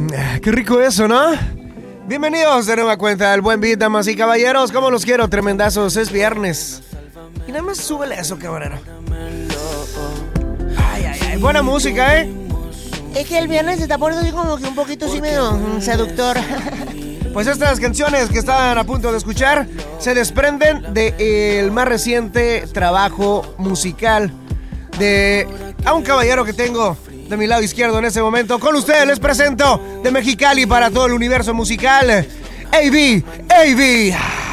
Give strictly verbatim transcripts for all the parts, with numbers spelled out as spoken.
Qué rico eso, ¿no? Bienvenidos de nueva cuenta al Buen Beat, damas y caballeros. ¿Cómo los quiero? Tremendazos, es viernes. Y nada más súbele eso, cabrero. Ay, ay, ay, buena música, ¿eh? Es que el viernes se está poniendo así como que un poquito así medio mm, seductor. Pues estas canciones que están a punto de escuchar se desprenden del más reciente trabajo musical de a un caballero que tengo de mi lado izquierdo en este momento. Con ustedes les presento de Mexicali para todo el universo musical, A B, A B.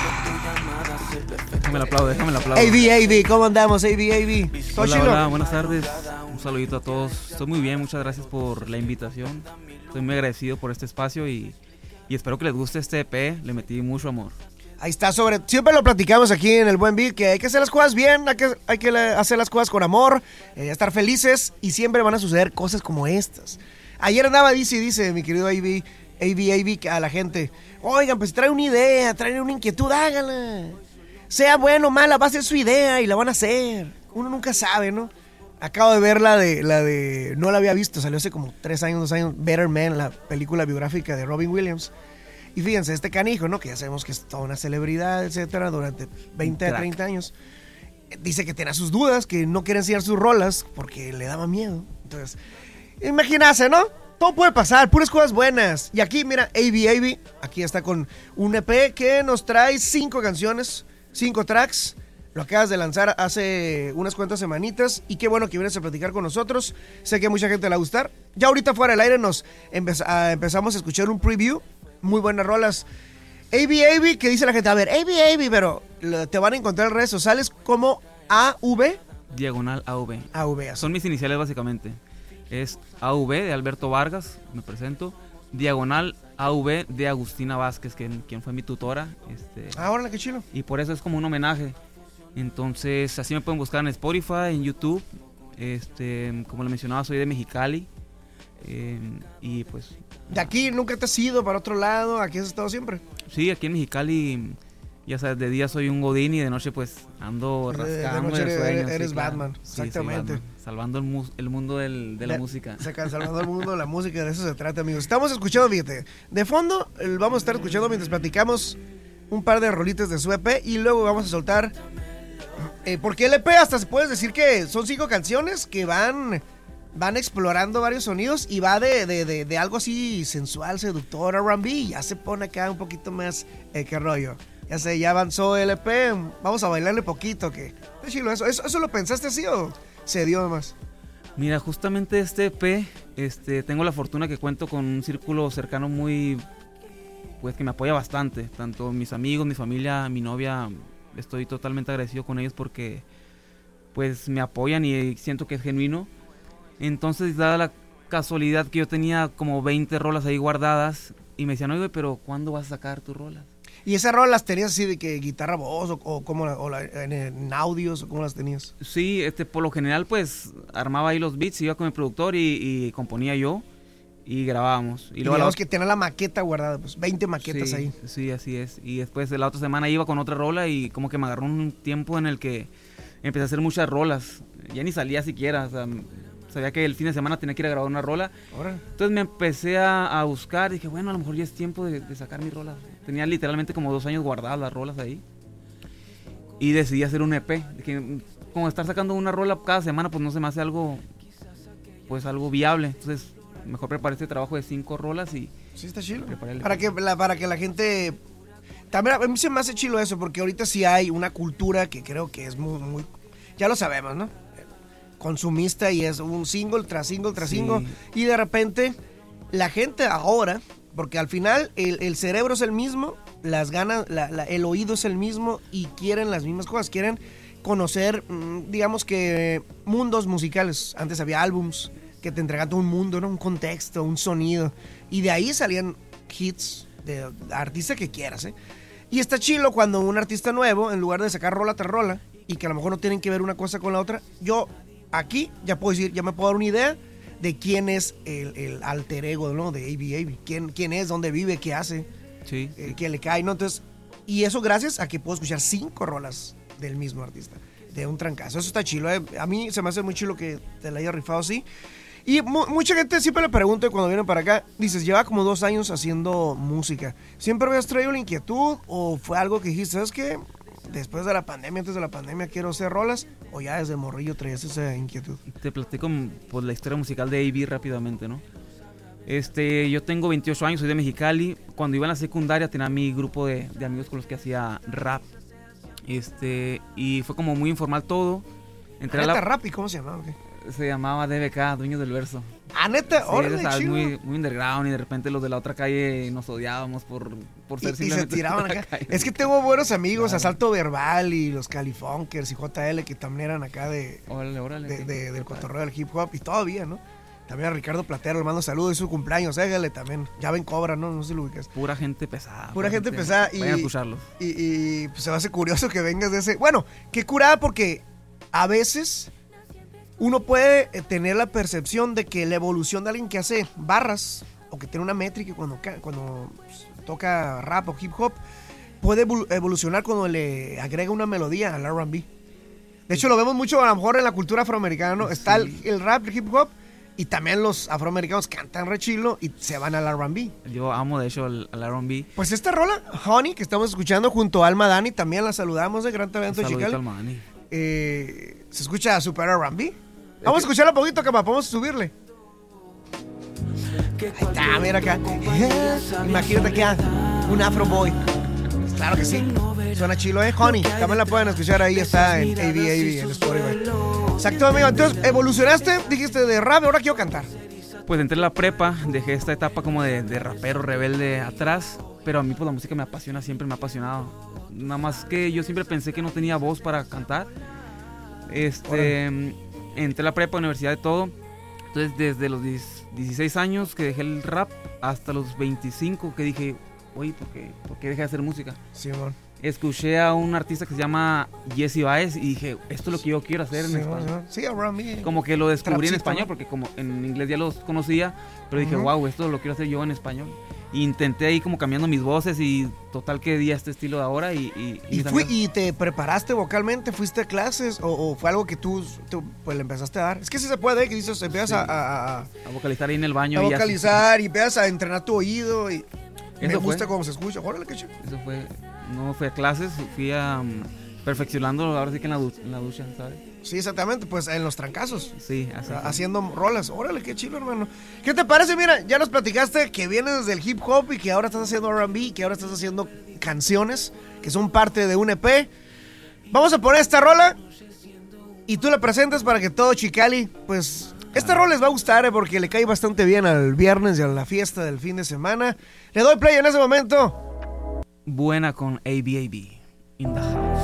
Déjame el aplauso, déjame el aplauso. A B, A B, ¿cómo andamos, A B, A B? Hola, hola, buenas tardes. Un saludito a todos. Estoy muy bien, muchas gracias por la invitación. Estoy muy agradecido por este espacio y, y espero que les guste este E P. Le metí mucho amor. Ahí está, sobre. Siempre lo platicamos aquí en el Buen Beat, que hay que hacer las cosas bien, hay que, hay que hacer las cosas con amor, eh, estar felices, y siempre van a suceder cosas como estas. Ayer andaba, dice, dice mi querido A B, A B, A B, a la gente: oigan, pues trae una idea, trae una inquietud, háganla. Sea bueno o mala, va a ser su idea y la van a hacer. Uno nunca sabe, ¿no? Acabo de ver la de, la de, no la había visto, salió hace como tres años, dos años, Better Man, la película biográfica de Robin Williams. Y fíjense, este canijo, ¿no? Que ya sabemos que es toda una celebridad, etcétera, durante veinte a treinta años. Dice que tenía sus dudas, que no quiere enseñar sus rolas porque le daba miedo. Entonces, imagínate, ¿no? Todo puede pasar, puras cosas buenas. Y aquí, mira, A B, A B, aquí está con un E P que nos trae cinco canciones, cinco tracks. Lo acabas de lanzar hace unas cuantas semanitas y qué bueno que vienes a platicar con nosotros. Sé que a mucha gente le va a gustar. Ya ahorita fuera del aire nos empez- a, empezamos a escuchar un preview. Muy buenas rolas. A B, A B, que dice la gente, a ver, A B, A B, pero te van a encontrar en redes sociales como A V. Diagonal A V. A V, así. Son mis iniciales básicamente. Es A V de Alberto Vargas, me presento. Diagonal A V de Agustina Vázquez, que, quien fue mi tutora. Este, Ah, órale, qué chilo. y por eso es como un homenaje. Entonces, así me pueden buscar en Spotify, en YouTube. Este, como le mencionaba, soy de Mexicali. Eh, y pues... De aquí nunca te has ido para otro lado, aquí has estado siempre. Sí, aquí en Mexicali, ya sabes, de día soy un godín y de noche pues ando rascando de noche el sueño. eres, eres sí, claro. Batman, Sí, soy exactamente. Batman, salvando el, mu- el mundo del, de la De- música. Se ha salvado el mundo de la música, de eso se trata, amigos. Estamos escuchando, fíjate, de fondo el- vamos a estar escuchando mientras platicamos un par de rolitas de su E P y luego vamos a soltar, eh, porque el E P hasta se puede decir que son cinco canciones que van... Van explorando varios sonidos y va de, de, de, de algo así sensual, seductor, R and B. Ya se pone acá un poquito más, eh, qué rollo. Ya sé, ya avanzó el E P, vamos a bailarle poquito, que qué chilo eso. ¿Eso, ¿Eso lo pensaste así o se dio nomás? Mira, justamente este E P, este, tengo la fortuna que cuento con un círculo cercano muy, pues que me apoya bastante. Tanto mis amigos, mi familia, mi novia, estoy totalmente agradecido con ellos porque pues me apoyan y siento que es genuino. Entonces, dada la casualidad que yo tenía como veinte rolas ahí guardadas y me decían, oye, pero ¿cuándo vas a sacar tus rolas? ¿Y esas rolas las tenías así de que guitarra, voz o, o, cómo la, o la, en, en audios o cómo las tenías? Sí, este, por lo general pues armaba ahí los beats, iba con el productor y, y componía yo y grabábamos. Y, Y luego digamos la... que tenía la maqueta guardada, pues veinte maquetas sí, ahí. Sí, así es. Y después de la otra semana iba con otra rola y como que me agarró un tiempo en el que empecé a hacer muchas rolas. Ya ni salía siquiera, o sea... Sabía que el fin de semana tenía que ir a grabar una rola. Ahora. Entonces me empecé a, a buscar. Dije, bueno, a lo mejor ya es tiempo de, de sacar mi rola. Tenía literalmente como dos años guardadas las rolas ahí. Y decidí hacer un E P. Dije, como estar sacando una rola cada semana, pues no se me hace algo, pues algo viable. Entonces, mejor preparé este trabajo de cinco rolas y... Sí, está chilo. preparé el Para E P. que la, para que la gente... También a mí se me hace chilo eso, porque ahorita sí hay una cultura que creo que es muy, muy... Ya lo sabemos, ¿no? Consumista, y es un single tras single tras Sí. single, y de repente la gente ahora, porque al final el, el cerebro es el mismo, las ganas, la, la, el oído es el mismo y quieren las mismas cosas, quieren conocer, digamos que mundos musicales. Antes había álbums que te entregaban todo un mundo, ¿no? Un contexto, un sonido, y de ahí salían hits de artista que quieras, ¿eh? Y está chilo cuando un artista nuevo, en lugar de sacar rola tras rola, y que a lo mejor no tienen que ver una cosa con la otra, yo aquí ya puedo decir, ya me puedo dar una idea de quién es el, el alter ego, ¿no? De A B A B. ¿Quién, quién es, dónde vive, qué hace, Sí. eh, qué le cae, ¿no? Entonces, y eso gracias a que puedo escuchar cinco rolas del mismo artista, de un trancazo. Eso está chilo, ¿eh? A mí se me hace muy chilo que te la haya rifado así. Y mu mucha gente siempre le pregunta cuando vienen para acá, dices, lleva como dos años haciendo música. ¿Siempre habías traído la inquietud o fue algo que dijiste, sabes qué? Después de la pandemia, antes de la pandemia, quiero hacer rolas, o ya desde morrillo traías esa inquietud? Te platico pues, la historia musical de A B rápidamente, ¿no? Este, yo tengo veintiocho años, soy de Mexicali. Cuando iba en la secundaria tenía mi grupo de, de amigos con los que hacía rap. Este, y fue como muy informal todo. Entré a la... rap? ¿Y cómo se llamaba? ¿Qué? Se llamaba D B K, Dueños del Verso. Ah, neta, sí, órale, sabes, muy, muy underground, y de repente los de la otra calle nos odiábamos por, por ser y, simplemente... Y se tiraban acá. Es que tengo buenos amigos, claro. Asalto Verbal y los Califunkers y J L, que también eran acá de, órale, órale, de, sí, de, del cotorreo del hip hop, y todavía, ¿no? También a Ricardo Platero le mando saludos, es su cumpleaños, égale también. Ya ven Cobra, ¿no? No sé si lo ubicas. Pura gente pesada. Pura, pura gente, gente pesada. Y, vayan a escucharlos. Y, y pues se me hace curioso que vengas de ese... Bueno, qué curada, porque a veces uno puede tener la percepción de que la evolución de alguien que hace barras o que tiene una métrica cuando, cuando pues, toca rap o hip hop puede evolucionar cuando le agrega una melodía al R and B. De hecho, lo vemos mucho a lo mejor en la cultura afroamericana, ¿no? Sí. Está el, el rap, el hip hop, y también los afroamericanos cantan re chilo y se van al R and B. Yo amo, de hecho, el, el R and B. Pues esta rola, Honey, que estamos escuchando junto a Alma Dani, también la saludamos de Gran Talento de Chicali. Eh, se escucha super R and B. Vamos a escucharla un poquito, capa, podemos subirle. Ahí está, mira acá. Imagínate que un Afro Boy. Claro que sí. Suena chilo, ¿eh? Honey. También la pueden escuchar ahí, está en A B A B, en Spotify. Exacto, amigo. Entonces, evolucionaste, dijiste de rap, ahora quiero cantar. Pues entré en la prepa, dejé esta etapa como de, de rapero rebelde atrás, pero a mí pues la música me apasiona, siempre me ha apasionado. Nada más que yo siempre pensé que no tenía voz para cantar. Este, Hola. Entré a la prepa, universidad de todo. Entonces desde los dieciséis años que dejé el rap hasta los veinticinco que dije, oye, ¿por qué, ¿por qué dejé de hacer música? Sí, amor. Escuché a un artista que se llama Jesse Baez y dije, esto es lo que yo quiero hacer sí, en español. No, sí, around me. Como que lo descubrí Trapcito, en español, ¿no? Porque como en inglés ya los conocía, pero dije, uh-huh. wow, esto lo quiero hacer yo en español. Y intenté ahí como cambiando mis voces y total que di a este estilo de ahora. ¿Y, y, y, ¿Y, fui, ¿Y te preparaste vocalmente? ¿Fuiste a clases? ¿O, o fue algo que tú, tú pues, le empezaste a dar? Es que sí se puede, que dices, empiezas sí. a, a, a... A vocalizar ahí en el baño. A y vocalizar y empiezas a entrenar tu oído y... Eso me gusta fue. cómo se escucha. Órale, qué chido. Eso fue. No fui a clases, fui a um, perfeccionando ahora sí que en la, du en la ducha, ¿sabes? Sí, exactamente, pues en los trancazos. Sí, así haciendo rolas. Órale, qué chido, hermano. ¿Qué te parece? Mira, ya nos platicaste que vienes del hip hop y que ahora estás haciendo R and B, que ahora estás haciendo canciones que son parte de un E P. Vamos a poner esta rola y tú la presentas para que todo Chicali, pues... Esta rola les va a gustar, eh, porque le cae bastante bien al viernes y a la fiesta del fin de semana. Le doy play en ese momento. Buena con A B A B in the house.